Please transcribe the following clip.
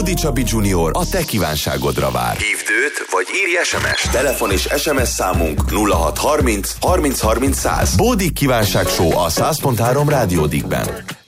Bódi Csabi Junior a te kívánságodra vár. Hívd őt, vagy írj SMS-t. Telefon és SMS számunk 0630 30 30 100. Bódi kívánság show a 100.3 Rádió Dickben.